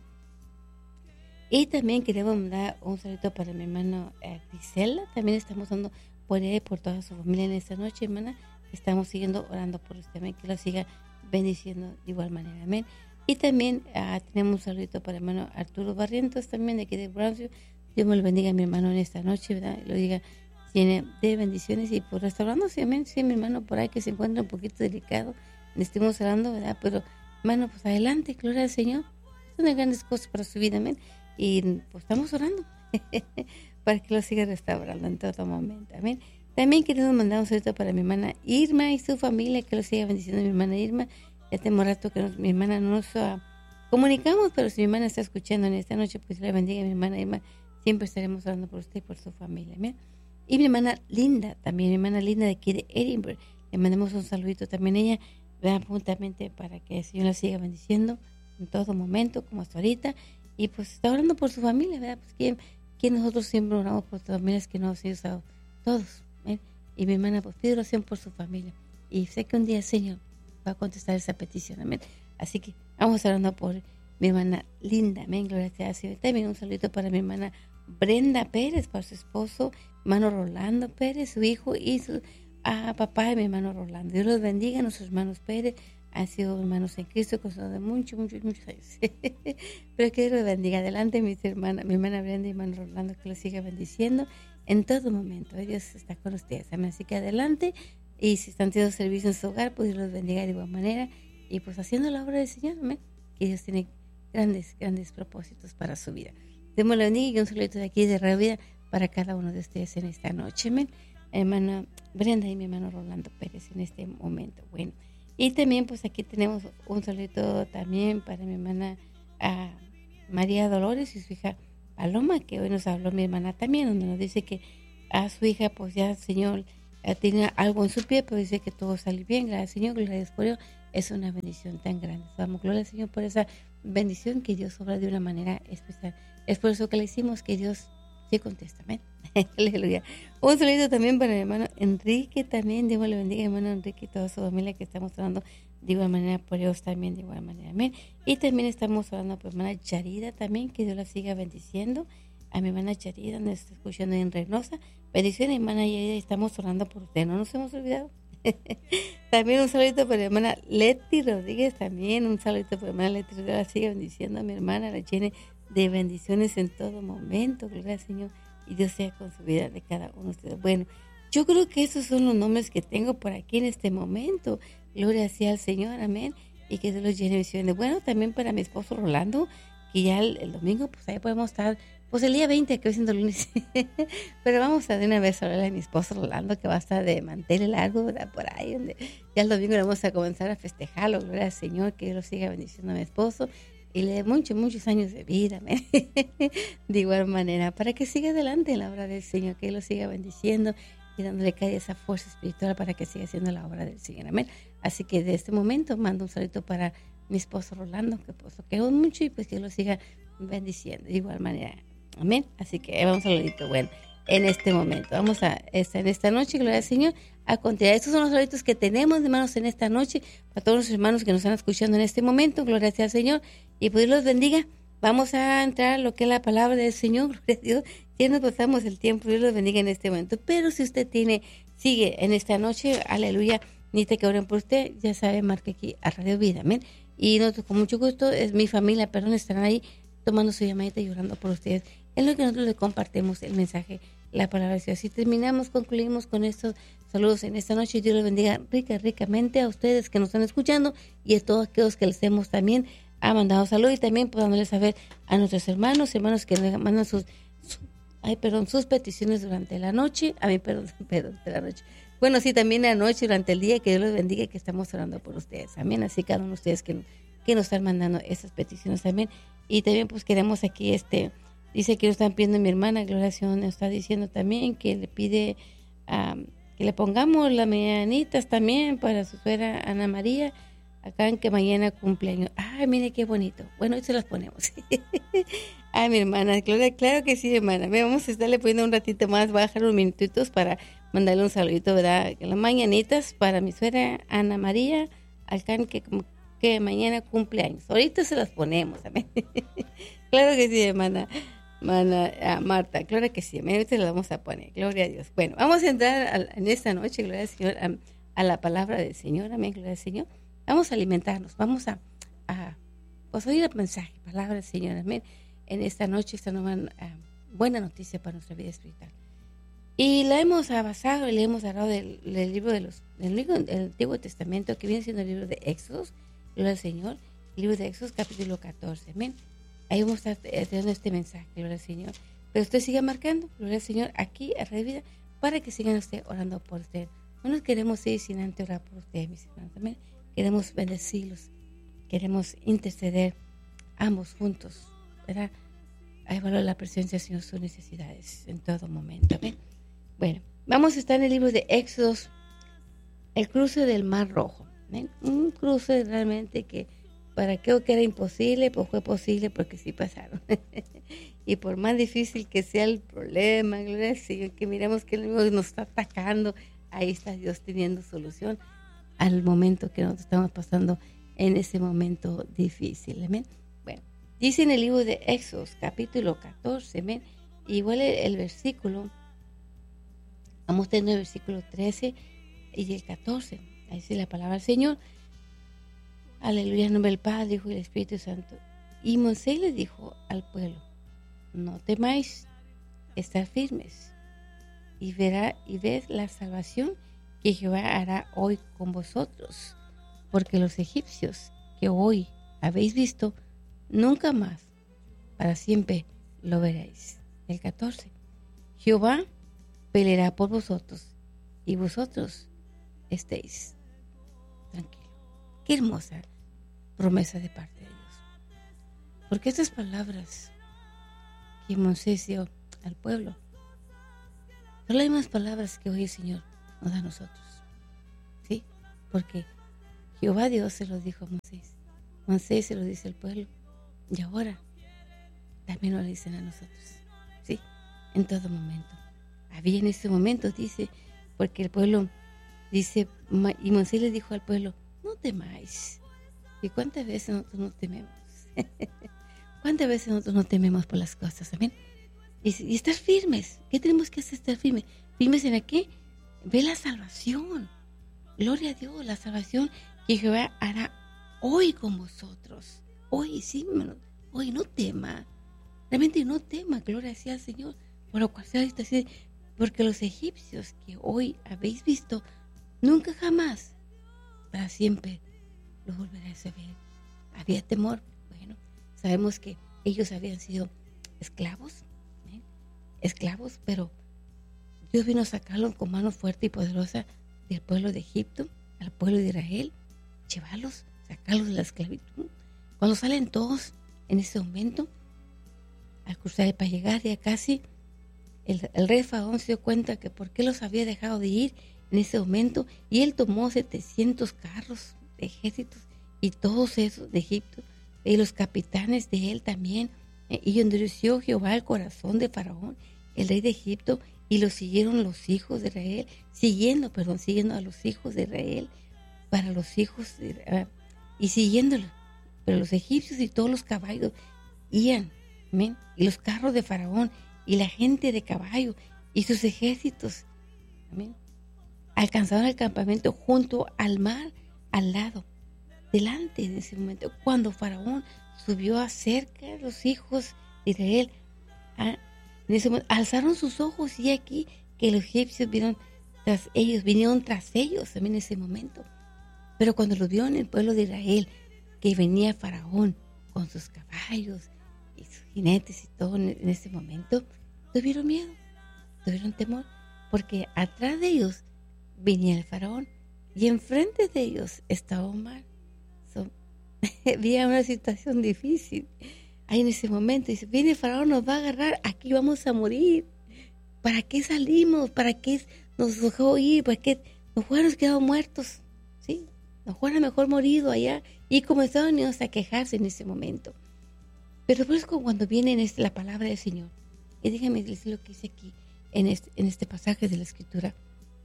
Y también queremos mandar un saludo para mi hermano uh, Grisela, también estamos dando por ella y por toda su familia en esta noche, hermana. Estamos siguiendo orando por usted, amén, que lo siga bendiciendo de igual manera, amén. Y también uh, tenemos un saludito para el hermano Arturo Barrientos, también de aquí de Brownsville. Dios me lo bendiga a mi hermano en esta noche, ¿verdad? Lo diga llene de bendiciones y por restaurándose, amén. Sí, mi hermano por ahí que se encuentra un poquito delicado, le estemos hablando, ¿verdad? Pero, hermano, pues adelante, gloria al Señor. Son grandes cosas para su vida, amén. Y pues estamos orando para que lo siga restaurando en todo momento, amén. También queremos mandar un saludo para mi hermana Irma y su familia, que lo siga bendiciendo mi hermana Irma. Ya tenemos rato que nos, mi hermana no nos uh, comunicamos, pero si mi hermana está escuchando en esta noche, pues le bendiga a mi hermana Irma. Siempre estaremos orando por usted y por su familia. ¿Bien? Y mi hermana Linda, también mi hermana Linda de aquí de Edinburgh. Le mandamos un saludito también a ella, ¿verdad? Juntamente para que el Señor la siga bendiciendo en todo momento, como hasta ahorita. Y pues está orando por su familia, ¿verdad? Pues que, que nosotros siempre oramos por todas las familias que nos han usado, todos. ¿Bien? Y mi hermana pues pide oración por su familia. Y sé que un día el Señor va a contestar esa petición, amén. Así que vamos orando por mi hermana Linda, amén, gloria a Dios. También un saludito para mi hermana Brenda Pérez, para su esposo, hermano Rolando Pérez, su hijo y su ah, papá de mi hermano Rolando. Dios los bendiga, nuestros hermanos Pérez han sido hermanos en Cristo con de muchos, muchos, muchos años. Pero que Dios los bendiga. Adelante, mis hermanas, mi hermana Brenda y mi hermano Rolando, que los siga bendiciendo en todo momento. Dios está con ustedes, amén. Así que adelante. Y si están teniendo servicio en su hogar, pues Dios los bendiga de igual manera. Y pues haciendo la obra del Señor, amén. Que Dios tiene grandes, grandes propósitos para su vida. Dios me lo bendiga y un saludo de aquí de Radio Vida para cada uno de ustedes en esta noche, amén. Hermana Brenda y mi hermano Rolando Pérez en este momento. Bueno, Y también pues aquí tenemos un saludito también para mi hermana a María Dolores y su hija Paloma, que hoy nos habló mi hermana también, donde nos dice que a su hija pues ya el Señor eh, tiene algo en su pie, pero dice que todo sale bien, gracias al Señor, gloria a Dios por ello. Es una bendición tan grande. Damos gloria al Señor por esa bendición que Dios obra de una manera especial. Es por eso que le hicimos que Dios sí contesta. Amén. Aleluya. Un saludo también para mi hermano Enrique también. Dios le bendiga, hermano Enrique y toda su familia que estamos orando de igual manera por ellos también, de igual manera. Amén. Y también estamos orando por mi hermana Yarida también, que Dios la siga bendiciendo. A mi hermana Yarida, nos está escuchando en Reynosa. Bendiciones, hermana Yarida, estamos orando por usted. No nos hemos olvidado. También un saludito para mi hermana Leti Rodríguez, también un saludito para mi hermana Leti Rodríguez, la sigue bendiciendo a mi hermana, la llene de bendiciones en todo momento, gloria al Señor, y Dios sea con su vida de cada uno de ustedes. Bueno, yo creo que esos son los nombres que tengo por aquí en este momento, gloria sea al Señor, amén, y que Dios los llene de bendiciones. Bueno, también para mi esposo Rolando, que ya el, el domingo, pues ahí podemos estar, pues el día veinte, que hoy siendo lunes, pero vamos a de una vez a hablarle a mi esposo Rolando, que va a estar de mantel largo, ¿verdad? Por ahí, donde ya el domingo vamos a comenzar a festejarlo, gloria al Señor, que Dios lo siga bendiciendo a mi esposo, y le dé muchos, muchos años de vida, ¿me? De igual manera, para que siga adelante en la obra del Señor, que Él lo siga bendiciendo, y dándole cada día esa fuerza espiritual para que siga haciendo la obra del Señor, amén. Así que de este momento mando un saludo para mi esposo Rolando, que pues lo quiero mucho y pues que lo siga bendiciendo de igual manera, amén. Así que vamos a saludito, bueno, en este momento, vamos a esta, en esta noche, gloria al Señor, a continuar. Estos son los saluditos que tenemos, hermanos, en esta noche, para todos los hermanos que nos están escuchando en este momento, gloria sea al Señor, y pues Dios los bendiga. Vamos a entrar a lo que es la palabra del Señor, gloria a Dios. Ya nos pasamos el tiempo, Dios los bendiga en este momento. Pero si usted tiene, sigue en esta noche, aleluya, ni te que oren por usted, ya sabe, marque aquí a Radio Vida, amén. Y nosotros con mucho gusto, es mi familia, perdón, estarán ahí tomando su llamadita y orando por ustedes. Es lo que nosotros les compartimos el mensaje, la palabra de Dios. Si terminamos, concluimos con estos saludos en esta noche. Dios les bendiga rica, ricamente a ustedes que nos están escuchando y a todos aquellos que les hemos también ha mandado salud, y también podándoles saber a nuestros hermanos, hermanos que nos mandan sus, su, ay, perdón, sus peticiones durante la noche, a mí, perdón, perdón, de la noche. Bueno, sí, también la noche, durante el día, que Dios los bendiga y que estamos orando por ustedes. Amén. Así cada uno de ustedes que, que nos están mandando esas peticiones también. Y también pues queremos aquí, este, dice que nos están pidiendo mi hermana, Gloria Sion, nos está diciendo también que le pide um, que le pongamos las mañanitas también para su suegra Ana María, acá en que mañana cumpleaños. Ay, mire qué bonito. Bueno, hoy se las ponemos. Ay, mi hermana, Gloria, claro que sí, hermana. Vamos a estarle poniendo un ratito más, voy a bajar unos minutitos para mandarle un saludito, ¿verdad? Las mañanitas para mi suegra Ana María, acá en que, que mañana cumpleaños. Ahorita se las ponemos, amén. Claro que sí, hermana. Hermana ah, Marta, claro que sí, ahorita se las vamos a poner. Gloria a Dios. Bueno, vamos a entrar a, en esta noche, gloria al Señor, a, a la palabra del Señor, amén, gloria al Señor. Vamos a alimentarnos, vamos a, a pues, oír el mensaje, palabra del Señor, amén. En esta noche, esta nueva uh, buena noticia para nuestra vida espiritual. Y la hemos basado y le hemos hablado del, del libro de los, del, libro, del Antiguo Testamento, que viene siendo el libro de Éxodos, gloria al Señor, el libro de Éxodos, capítulo catorce, amén. Ahí vamos a estar teniendo este mensaje, gloria al Señor. Pero usted siga marcando, gloria al Señor, aquí a Radio Vida, para que sigan usted orando por usted. No nos queremos ir sin antes orar por ustedes, mis hermanos, amén. Queremos bendecirlos, queremos interceder ambos juntos, ¿verdad? A evaluar la presencia del Señor, sus necesidades en todo momento. ¿Ven? Bueno, vamos a estar en el libro de Éxodos, el cruce del Mar Rojo. ¿Ven? Un cruce realmente que para aquello que era imposible, pues fue posible porque sí pasaron. Y por más difícil que sea el problema, gloria al Señor, que miremos que el enemigo nos está atacando, ahí está Dios teniendo solución al momento que nosotros estamos pasando en ese momento difícil. ¿Amén? Bueno, dice en el libro de Éxodos, capítulo catorce, ¿amén? Igual el, el versículo, vamos teniendo el versículo trece y el catorce. Ahí dice la palabra del Señor. Aleluya, en nombre del Padre, Hijo y del Espíritu Santo. Y Moisés le dijo al pueblo: no temáis, estar firmes, y verá y ved la salvación que Jehová hará hoy con vosotros, porque los egipcios que hoy habéis visto, nunca más, para siempre lo veréis. El catorce. Jehová peleará por vosotros, y vosotros estéis tranquilos. Qué hermosa promesa de parte de Dios. Porque estas palabras que Moisés dio al pueblo son las mismas palabras que hoy el Señor nos da a nosotros. ¿Sí? Porque Jehová Dios se lo dijo a Moisés. Moisés se lo dice al pueblo. Y ahora también nos lo dicen a nosotros. ¿Sí? En todo momento. Había en ese momento, dice, porque el pueblo dice, y Moisés le dijo al pueblo, no temáis. ¿Y cuántas veces nosotros no tememos? ¿Cuántas veces nosotros no tememos por las cosas? Amén. Y, y estar firmes. ¿Qué tenemos que hacer? Estar firmes. ¿Firmes en qué? Ve la salvación. Gloria a Dios, la salvación que Jehová hará hoy con vosotros. Hoy, sí, hermano. Hoy no tema. Realmente no tema. Gloria sea al Señor. Por lo cual sea esta así. Porque los egipcios que hoy habéis visto, nunca jamás, para siempre, los volveréis a ver. Había temor. Bueno, sabemos que ellos habían sido esclavos, ¿eh? esclavos, pero Dios vino a sacarlos con mano fuerte y poderosa del pueblo de Egipto, al pueblo de Israel, llevarlos, sacarlos de la esclavitud. Cuando salen todos en ese momento, al cruzar para llegar ya casi, el, el rey Faraón se dio cuenta que por qué los había dejado de ir en ese momento, y él tomó setecientos carros de ejércitos y todos esos de Egipto, y los capitanes de él también, eh, y endureció Jehová el corazón de Faraón, el rey de Egipto, y lo siguieron los hijos de Israel, siguiendo, perdón, siguiendo a los hijos de Israel, para los hijos, de, uh, y siguiéndolo, pero los egipcios y todos los caballos iban, amén, y los carros de Faraón, y la gente de caballo, y sus ejércitos, amén, alcanzaron el campamento junto al mar, al lado, delante de ese momento, cuando Faraón subió acerca de los hijos de Israel, a, en ese momento, alzaron sus ojos y aquí que los egipcios vieron tras ellos, vinieron tras ellos también en ese momento. Pero cuando lo vieron el pueblo de Israel, que venía Faraón con sus caballos y sus jinetes y todo en, en ese momento, tuvieron miedo, tuvieron temor, porque atrás de ellos venía el Faraón y enfrente de ellos estaba un mar. So, había una situación difícil ahí en ese momento. Dice, viene el Faraón, nos va a agarrar, aquí vamos a morir. ¿Para qué salimos? ¿Para qué nos dejó ir? ¿Para qué nos fuéramos quedado muertos? ¿Sí? Nos fuera mejor morido allá. Y comenzaron ellos a quejarse en ese momento. Pero después cuando viene en este, la palabra del Señor, y déjame decir lo que dice aquí en este, en este pasaje de la Escritura.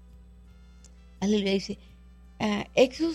Aleluya, dice, uh, Éxodo,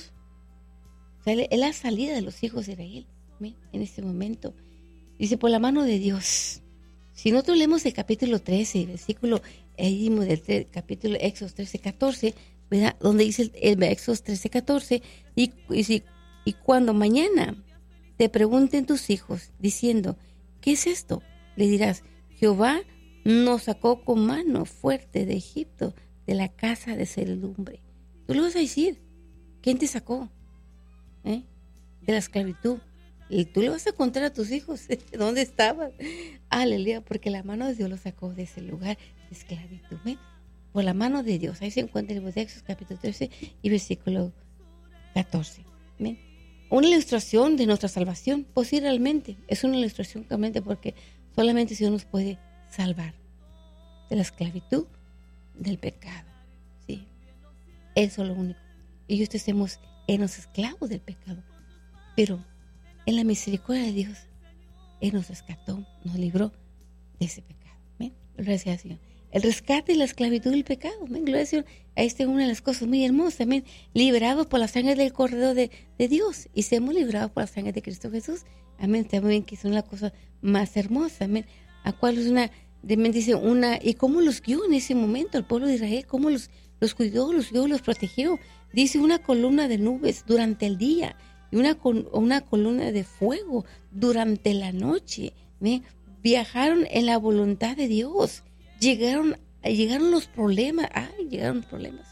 sale, es la salida de los hijos de Israel, ¿sí? En este momento. Dice, por la mano de Dios. Si nosotros leemos el capítulo trece, versículo, ahí del tre- capítulo Éxodo trece, catorce, ¿verdad? Donde dice el, el Éxodo trece, catorce, y, y, y cuando mañana te pregunten tus hijos, diciendo, ¿qué es esto? Le dirás, Jehová nos sacó con mano fuerte de Egipto, de la casa de servidumbre. Tú le vas a decir, ¿quién te sacó? ¿Eh? De la esclavitud. Y tú le vas a contar a tus hijos dónde estaban. Aleluya, porque la mano de Dios los sacó de ese lugar de esclavitud. ¿eh? Por la mano de Dios. Ahí se encuentra el libro de Éxodo capítulo trece y versículo catorce. ¿eh? Una ilustración de nuestra salvación. Pues sí, realmente es una ilustración realmente porque solamente Dios nos puede salvar de la esclavitud, del pecado. ¿sí? Eso es lo único. Y nosotros estemos en los esclavos del pecado. Pero en la misericordia de Dios, Él nos rescató, nos libró de ese pecado. ¿Ven? Gracias al Señor. El rescate y la esclavitud del pecado. ¿Ven? Gloria al Señor. Ahí está una de las cosas muy hermosas. ¿Ven? Liberados por la sangre del Cordero de, de Dios. Y seamos librados por la sangre de Cristo Jesús. Amén. También que es una cosa más hermosa. Amén. A cual es una, dice una, y cómo los guió en ese momento al pueblo de Israel, cómo los, los cuidó, los guió, los protegió. Dice una columna de nubes durante el día y una, una columna de fuego durante la noche. ¿Ve? Viajaron en la voluntad de Dios. Llegaron, llegaron los problemas. Ay, llegaron los problemas.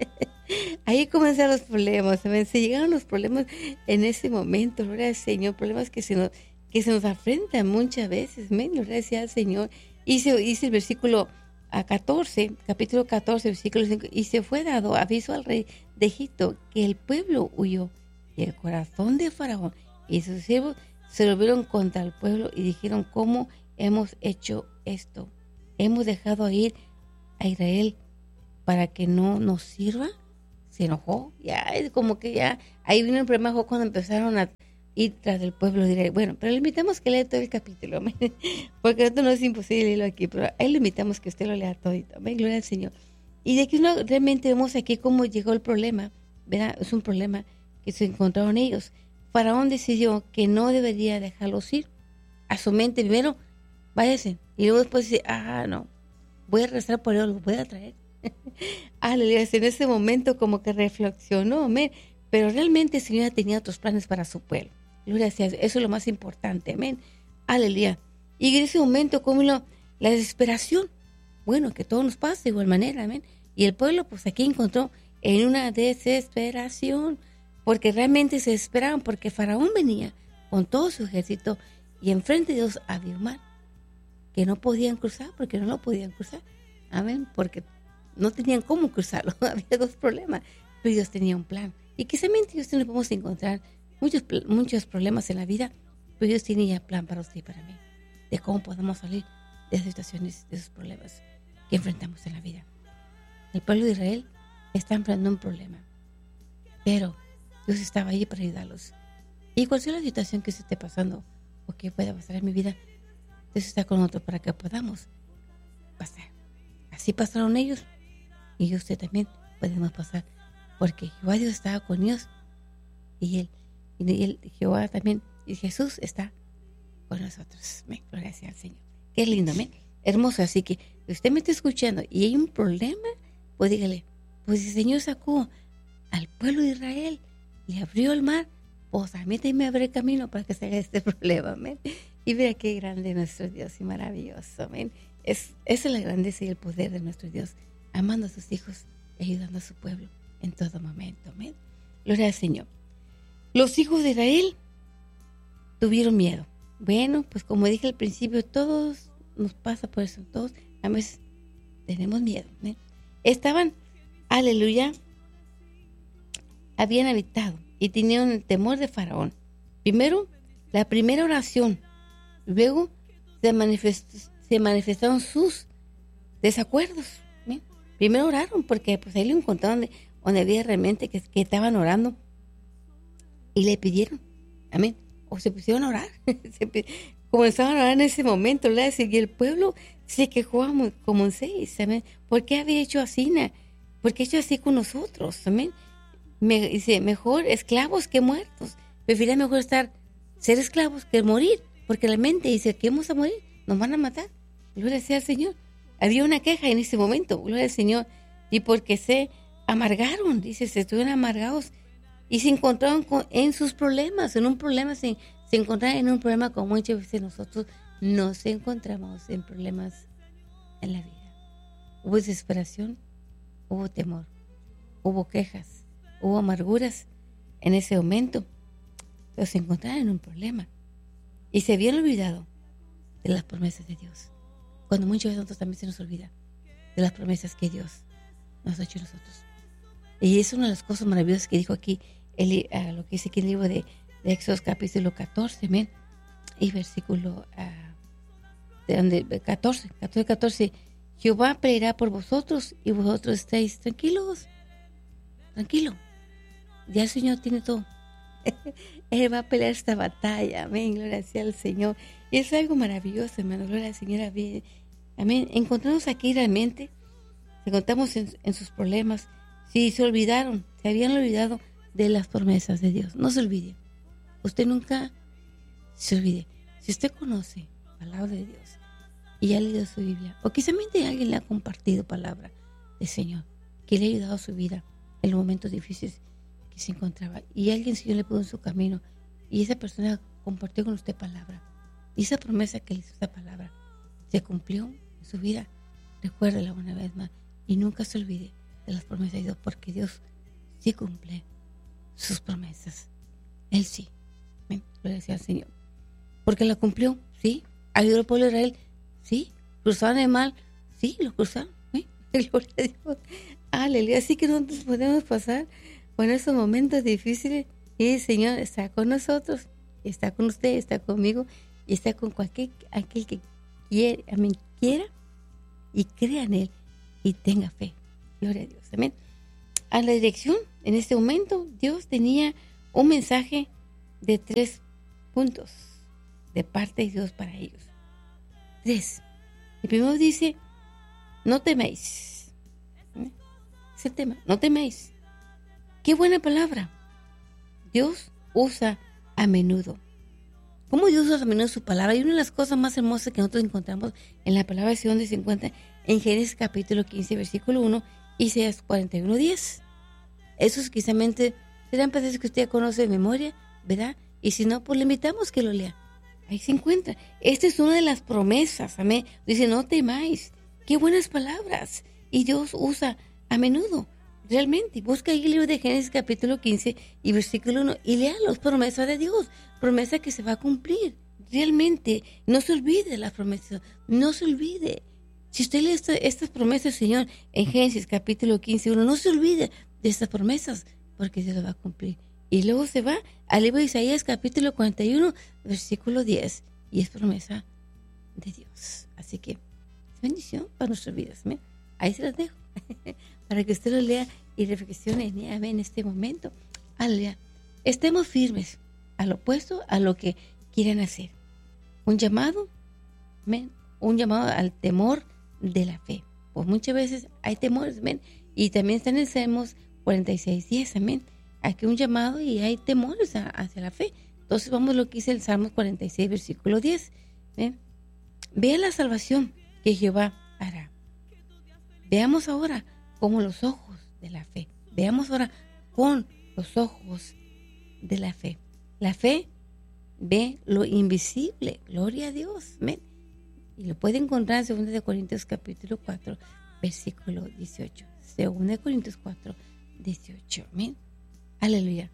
Ahí comenzaron los problemas. ¿Ven? Se llegaron los problemas en ese momento. Gloria al Señor. Problemas que se nos, que se nos afrentan muchas veces. ¿Ven? Gloria sea al Señor. Y se dice el versículo a catorce, capítulo catorce, versículo cinco. Y se fue dado aviso al rey de Egipto que el pueblo huyó Y el corazón de Faraón y sus siervos se volvieron contra el pueblo y dijeron, ¿cómo hemos hecho esto? ¿Hemos dejado ir a Israel para que no nos sirva? Se enojó, ya es como que ya, ahí vino el problema cuando empezaron a ir tras del pueblo de Israel. Bueno, pero le invitamos que lea todo el capítulo, porque esto no es imposible leerlo aquí, pero ahí le invitamos que usted lo lea todo, amén, gloria al Señor. Y de aquí no, realmente vemos aquí cómo llegó el problema, ¿verdad? Es un problema que se encontraron ellos. Faraón decidió que no debería dejarlos ir. A su mente, primero, váyase. Y luego después dice, ah, no, voy a rezar por ellos, los voy a traer. Aleluya. En ese momento como que reflexionó, amén. Pero realmente el Señor tenía otros planes para su pueblo. Gloria a Dios. Eso es lo más importante, amén. Aleluya. Y en ese momento, como lo, la desesperación, bueno, que todo nos pasa de igual manera, amén. Y el pueblo, pues aquí encontró en una desesperación, porque realmente se desesperaban, porque Faraón venía con todo su ejército y enfrente de Dios había un mar que no podían cruzar, porque no lo podían cruzar, amén, porque no tenían cómo cruzarlo, había dos problemas, pero Dios tenía un plan. Y quizá Dios nos podemos encontrar muchos, muchos problemas en la vida, pero Dios tiene ya plan para usted y para mí, de cómo podemos salir de esas situaciones, de esos problemas que enfrentamos en la vida. El pueblo de Israel está enfrentando un problema, pero Dios estaba allí para ayudarlos. Y cual sea la situación que se esté pasando o que pueda pasar en mi vida, Dios está con nosotros para que podamos pasar. Así pasaron ellos y usted también podemos pasar, porque Jehová Dios estaba con ellos y él, y él Jehová también, y Jesús está con nosotros. Amén. Gracias al Señor. Qué lindo, amén. Hermoso. Así que si usted me está escuchando y hay un problema, pues dígale, pues el Señor sacó al pueblo de Israel, le abrió el mar, pues a mí también me abre camino para que se haga este problema, amén. Y vea qué grande nuestro Dios y maravilloso, amén. Es, esa es la grandeza y el poder de nuestro Dios, amando a sus hijos y ayudando a su pueblo en todo momento, amén. Gloria al Señor. Los hijos de Israel tuvieron miedo. Bueno, pues como dije al principio, todos nos pasa por eso, todos a veces tenemos miedo, amén. Estaban, aleluya, habían habitado y tenían el temor de Faraón. Primero, la primera oración. Luego se, manifest, se manifestaron sus desacuerdos. ¿Bien? Primero oraron porque pues ahí lo encontraron donde, donde había realmente que, que estaban orando y le pidieron. Amén. O se pusieron a orar. Comenzaron a orar en ese momento, ¿verdad? Y el pueblo se quejó como, como en seis. Amén. ¿Por qué había hecho así? ¿Por qué ha hecho así con nosotros? Amén. Me, dice, mejor esclavos que muertos. Preferiría mejor estar, ser esclavos que morir. Porque la mente dice que vamos a morir, nos van a matar. Gloria sea al Señor. Había una queja en ese momento, gloria al Señor. Y porque se amargaron, dice, se estuvieron amargados y se encontraron con, en sus problemas, en un problema, se, se encontraron en un problema como muchas veces nosotros nos encontramos en problemas en la vida. Hubo desesperación, hubo temor, hubo quejas, hubo amarguras en ese momento, pero se encontraron en un problema. Y se habían olvidado de las promesas de Dios. Cuando muchas veces nosotros también se nos olvida de las promesas que Dios nos ha hecho a nosotros. Y es una de las cosas maravillosas que dijo aquí, el, uh, lo que dice aquí en el libro de, de Éxodo capítulo catorce, ¿ven? Y versículo uh, de donde, catorce, catorce, catorce. Jehová peleará por vosotros y vosotros estáis tranquilos. Tranquilo. Ya el Señor tiene todo. Él va a pelear esta batalla, amén, gloria sea al Señor. Y es algo maravilloso, hermano, gloria al Señor, amén. Encontramos aquí realmente, encontramos en, en sus problemas, si se olvidaron, se habían olvidado de las promesas de Dios. No se olvide, usted nunca se olvide. Si usted conoce la palabra de Dios y ha leído su Biblia, o quizá alguien le ha compartido palabra del Señor, que le ha ayudado a su vida en los momentos difíciles que se encontraba, y alguien el Señor le puso en su camino y esa persona compartió con usted palabra y esa promesa que le hizo esa palabra se cumplió en su vida, recuérdela una vez más y nunca se olvide de las promesas de Dios, porque Dios sí cumple sus promesas. Él sí, ¿ven? Gloria sea al Señor, porque la cumplió, sí. Ayudó al pueblo de Israel, sí. Cruzaron el mar, sí, lo cruzaron, ¿eh? Gloria a Dios, aleluya. Así que nosotros podemos pasar con esos momentos difíciles, Y el Señor está con nosotros, está con usted, está conmigo y está con cualquier aquel que quiere, amén, quiera y crea en Él y tenga fe. Gloria a Dios, amén. A la dirección, en este momento, Dios tenía un mensaje de tres puntos de parte de Dios para ellos. Tres. El primero dice, no teméis. ¿Eh? Es el tema, no teméis. Qué buena palabra. Dios usa a menudo. ¿Cómo Dios usa a menudo su palabra? Y una de las cosas más hermosas que nosotros encontramos en la palabra de Dios donde se encuentra en Génesis capítulo quince, versículo uno, y Isaías cuarenta y uno, diez. Esos quizamente serán pasajes que usted ya conoce de memoria, ¿verdad? Y si no, pues le invitamos que lo lea. Ahí se encuentra. Esta es una de las promesas, amén. Dice, no temáis. Qué buenas palabras. Y Dios usa a menudo. Realmente, busca ahí el libro de Génesis capítulo quince y versículo uno y lea las promesas de Dios, promesa que se va a cumplir. Realmente, no se olvide de las promesas, no se olvide. Si usted lee esta, estas promesas, Señor, en Génesis capítulo quince, uno, no se olvide de estas promesas, porque Dios las va a cumplir. Y luego se va al libro de Isaías capítulo cuarenta y uno, versículo diez, y es promesa de Dios. Así que, es bendición para nuestras vidas, ¿me? Ahí se las dejo. Para que usted lo lea y reflexione en este momento. Aleluya. Estemos firmes al opuesto a lo que quieran hacer. Un llamado, ¿ven? Un llamado al temor de la fe. Pues muchas veces hay temores, ¿ven? Y también está en el Salmos cuarenta y seis, diez, amén. Aquí un llamado y hay temores a, hacia la fe. Entonces vamos a lo que dice el Salmos cuarenta y seis, versículo diez. ¿Ven? Vea la salvación que Jehová hará. Veamos ahora como los ojos de la fe. Veamos ahora con los ojos de la fe. La fe ve lo invisible. Gloria a Dios. ¿Ven? Y lo puede encontrar en segunda de Corintios capítulo cuatro, versículo dieciocho. segunda de Corintios cuatro, dieciocho. ¿Ven? Aleluya.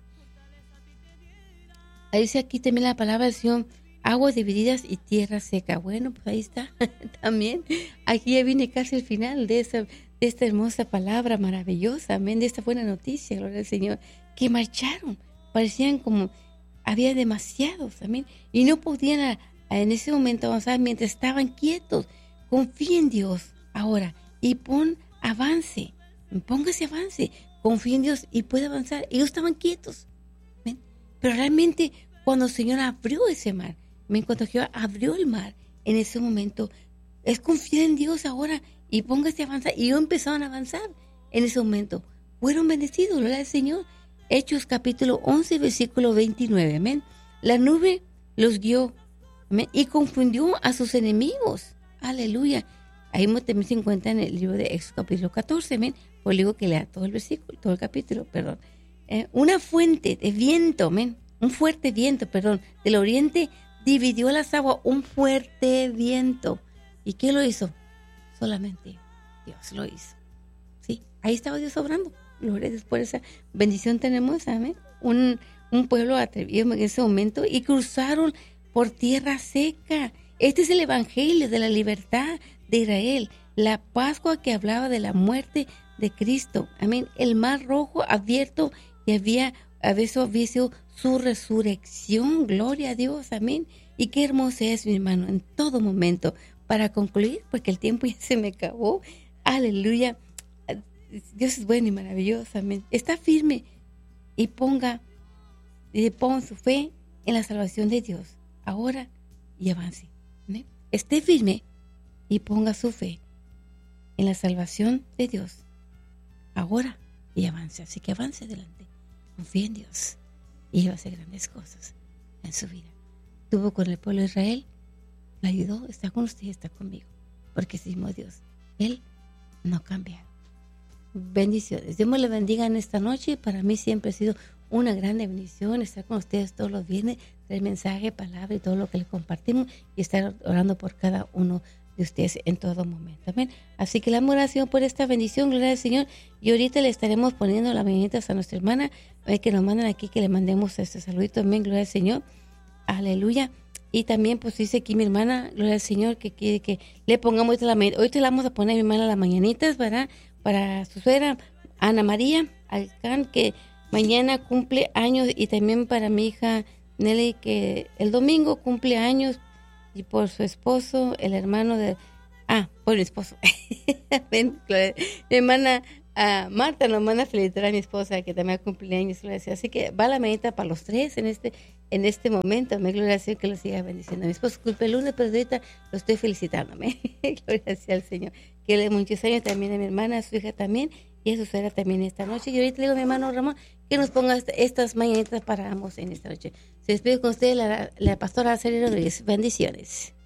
Ahí dice aquí también la palabra del Señor, aguas divididas y tierra seca. Bueno, pues ahí está. También aquí ya viene casi el final de esa de esta hermosa palabra maravillosa, amén, de esta buena noticia, gloria al Señor, que marcharon, parecían como, había demasiados, amén, y no podían a, a, en ese momento avanzar mientras estaban quietos. Confía en Dios ahora y pon avance, póngase avance, confía en Dios y puede avanzar. Ellos estaban quietos, amén, pero realmente cuando el Señor abrió ese mar, amén, cuando Jehová abrió el mar, en ese momento, es confiar en Dios ahora y póngase a avanzar. Y ellos empezaron a avanzar en ese momento. Fueron bendecidos, gloria al Señor. Hechos capítulo once, versículo veintinueve, amén. La nube los guió, amén, y confundió a sus enemigos. Aleluya. Ahí también se encuentra en el libro de Éxodo capítulo catorce, amén. Por digo que lea todo el versículo, todo el capítulo, perdón. Eh, una fuente de viento, amén. Un fuerte viento, perdón, del oriente dividió las aguas. Un fuerte viento. ¿Y qué lo hizo? Solamente Dios lo hizo. Sí, ahí estaba Dios obrando. Gloria a Dios por esa bendición tenemos, amén. Un, un pueblo atrevido en ese momento y cruzaron por tierra seca. Este es el evangelio de la libertad de Israel. La Pascua que hablaba de la muerte de Cristo. Amén. El mar rojo abierto y había, había sido su resurrección. Gloria a Dios. Amén. Y qué hermoso es, mi hermano, en todo momento. Para concluir, porque el tiempo ya se me acabó. Aleluya. Dios es bueno y maravilloso. Amén. Está firme y ponga, y ponga su fe en la salvación de Dios. Ahora y avance. ¿Amén? Esté firme y ponga su fe en la salvación de Dios. Ahora y avance. Así que avance adelante. Confíe en Dios y va a hacer grandes cosas en su vida. Estuvo con el pueblo de Israel. La ayudó, está con usted, está conmigo, porque es el mismo Dios. Él no ha cambiado. Bendiciones. Dios me le bendiga en esta noche. Para mí siempre ha sido una gran bendición estar con ustedes todos los viernes, traer mensaje, palabra y todo lo que le compartimos y estar orando por cada uno de ustedes en todo momento. Amén. Así que la oración por esta bendición, gloria al Señor. Y ahorita le estaremos poniendo las mañanitas a nuestra hermana, que nos mandan aquí, que le mandemos este saludito. Amén, gloria al Señor. Aleluya. Y también pues dice aquí mi hermana, gloria al Señor, que quiere que le pongamos ahorita la mañanita. Ahorita le vamos a poner a mi hermana las mañanitas, ¿verdad? Para su suegra, Ana María Alcán, que mañana cumple años, y también para mi hija Nelly, que el domingo cumple años, y por su esposo, el hermano de... Ah, por mi esposo. Mi hermana uh, Marta nos manda a felicitar a mi esposa, que también cumple años. Así que va la manita para los tres en este en este momento. Me gloria al Señor, que lo siga bendiciendo. Mi esposo cumple el lunes, pero ahorita lo estoy felicitándome. Gloria sea al Señor. Que le dé muchos años también a mi hermana, a su hija también, y a su suegra también esta noche. Y ahorita le digo a mi hermano Ramón que nos ponga estas mañanitas para ambos en esta noche. Se despide con ustedes la, la pastora Araceli Rodríguez. Bendiciones.